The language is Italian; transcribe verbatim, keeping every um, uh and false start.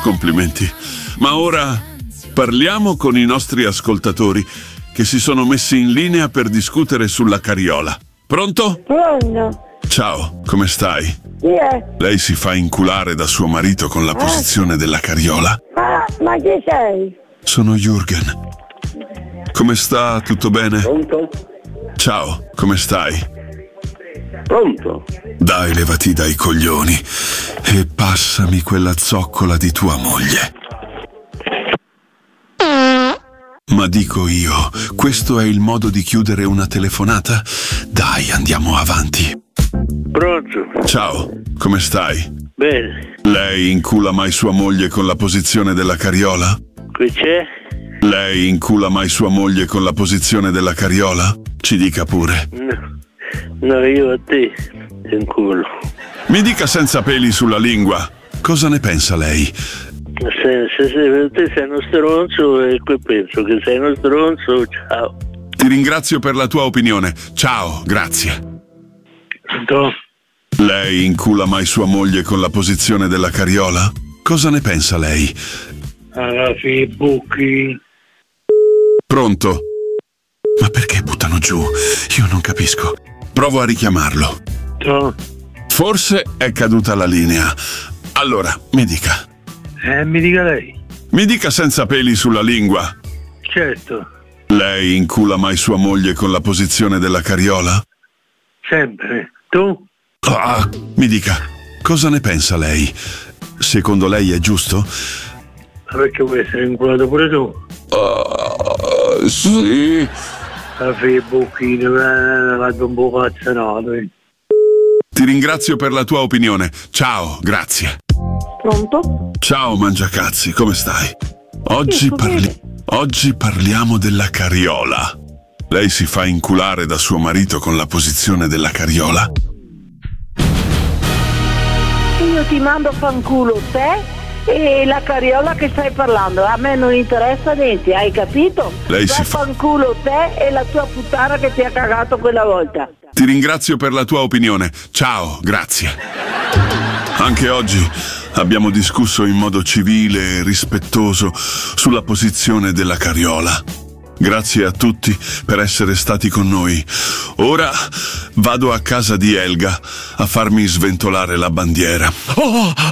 complimenti. Ma ora parliamo con i nostri ascoltatori che si sono messi in linea per discutere sulla carriola. Pronto? Pronto. Ciao, come stai? Chi è? Lei si fa inculare da suo marito con la posizione della carriola? Ah, ma chi sei? Sono Jürgen. Come sta? Tutto bene? Pronto? Ciao, come stai? Pronto? Dai, levati dai coglioni e passami quella zoccola di tua moglie. Ma dico io, questo è il modo di chiudere una telefonata? Dai, andiamo avanti. Pronto? Ciao, come stai? Bene. Lei incula mai sua moglie con la posizione della carriola? Qui c'è? Lei incula mai sua moglie con la posizione della carriola? Ci dica pure. No, no, io a te in culo. Mi dica senza peli sulla lingua. Cosa ne pensa lei? Se, se, se te sei uno stronzo, e qui penso che sei uno stronzo, ciao. Ti ringrazio per la tua opinione. Ciao, grazie. Pronto? Lei incula mai sua moglie con la posizione della carriola? Cosa ne pensa lei? Alla buchi. Pronto? Ma perché buttano giù? Io non capisco. Provo a richiamarlo. No. Forse è caduta la linea. Allora, mi dica. Eh, mi dica lei. Mi dica senza peli sulla lingua. Certo. Lei incula mai sua moglie con la posizione della carriola? Sempre. Tu? Ah, mi dica, cosa ne pensa lei? Secondo lei è giusto? Ma perché vuoi essere inculato pure tu? Uh, sì. La buchino, la vado un po' cazzanato. Ti ringrazio per la tua opinione. Ciao, grazie. Pronto? Ciao Mangiacazzi, come stai? Oggi, parli- Oggi parliamo della carriola. Lei si fa inculare da suo marito con la posizione della carriola? Io ti mando fanculo te e la carriola che stai parlando. A me non interessa niente, hai capito? Lei Vai si fa... fanculo te e la tua puttana che ti ha cagato quella volta. Ti ringrazio per la tua opinione. Ciao, grazie. Anche oggi abbiamo discusso in modo civile e rispettoso sulla posizione della carriola. Grazie a tutti per essere stati con noi. Ora vado a casa di Elga a farmi sventolare la bandiera. Oh,